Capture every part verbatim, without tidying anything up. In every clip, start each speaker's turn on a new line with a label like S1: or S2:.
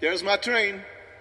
S1: There's my train.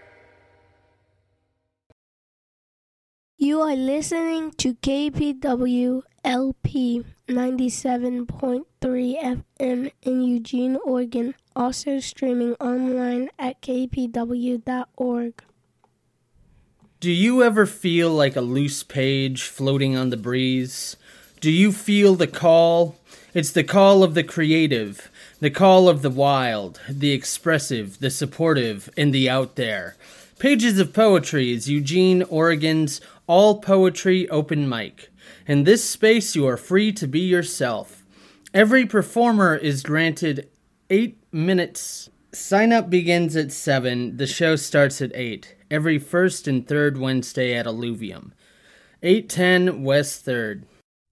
S2: You are listening to K P W L P ninety-seven point three F M in Eugene, Oregon, also streaming online at k p w dot org.
S3: Do you ever feel like a loose page floating on the breeze? Do you feel the call? It's the call of the creative, the call of the wild, the expressive, the supportive, and the out there. Pages of Poetry is Eugene, Oregon's all poetry open mic. In this space, you are free to be yourself. Every performer is granted eight minutes. Sign up begins at seven. The show starts at eight. Every first and third Wednesday at Alluvium. eight ten West third.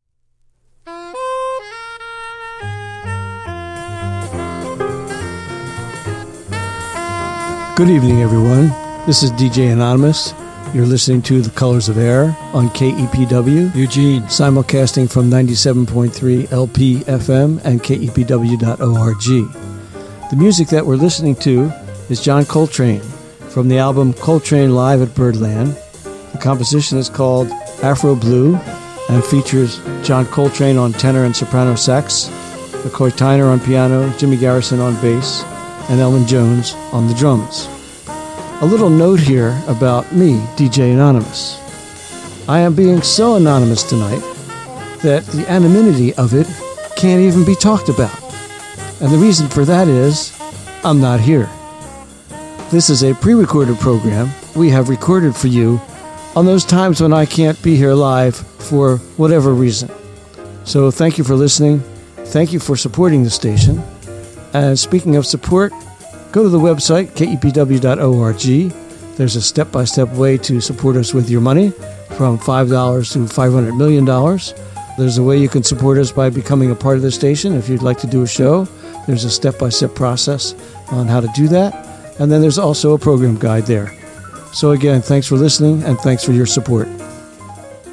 S4: Good evening, everyone. This is D J Anonymous. You're listening to The Colors of Air on K E P W Eugene, simulcasting from ninety-seven point three L P F M and K E P W dot org. The music that we're listening to is John Coltrane from the album Coltrane Live at Birdland. The composition is called Afro Blue and features John Coltrane on tenor and soprano sax, McCoy Tyner on piano, Jimmy Garrison on bass, and Elvin Jones on the drums. A little note here about me, D J Anonymous. I am being so anonymous tonight that the anonymity of it can't even be talked about. And the reason for that is I'm not here. This is a pre-recorded program we have recorded for you on those times when I can't be here live for whatever reason. So thank you for listening. Thank you for supporting the station. And speaking of support, go to the website, k e p w dot org. There's a step-by-step way to support us with your money, from five dollars to five hundred million dollars. There's a way you can support us by becoming a part of the station. If you'd like to do a show, there's a step-by-step process on how to do that. And then there's also a program guide there. So again, thanks for listening, and thanks for your support.